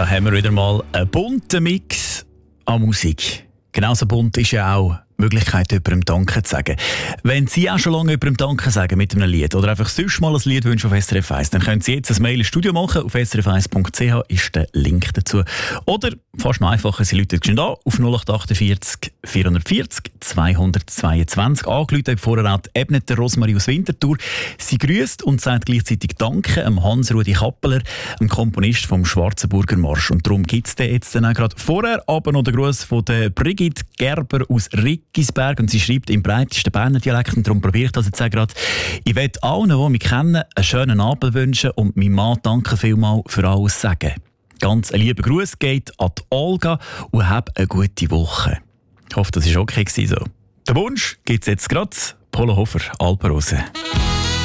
Da haben wir wieder mal einen bunten Mix an Musik. Genauso bunt ist ja auch die Möglichkeit, jemandem Danke zu sagen. Wenn Sie auch schon lange jemandem Danke sagen mit einem Lied oder einfach sonst mal ein Lied wünschen auf SRF 1, dann können Sie jetzt ein Mail ins Studio machen. Auf srf1.ch ist der Link dazu. Oder fast noch einfacher, Sie rufen schon da auf 0848 440 222. Angerufen hat vorher auch die Ebneter Rosmarie aus Winterthur. Sie grüßt und sagt gleichzeitig Danke am Hans-Rudi Kappeler, dem Komponist vom Schwarzenburger Marsch. Und darum gibt es jetzt dann auch gerade vorher aber noch den Gruß von der Brigitte Gerber aus Riggisberg. Und sie schreibt im breitesten Berner Dialekt, und darum probiere ich das jetzt auch gerade. Ich möchte allen, die mich kennen, einen schönen Abend wünschen und meinem Mann danke vielmals für alles sagen. Ganz ein lieber Gruß geht an die Olga und hab eine gute Woche. Ich hoffe, das war okay so. Den Wunsch gibt es jetzt gerade. Polo Hofer, Alpenrose.